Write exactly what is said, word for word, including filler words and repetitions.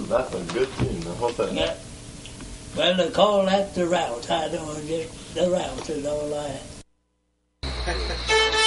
that's a good tune. What's that? Yeah. Well, they call that the route. I don't know, just the route is all I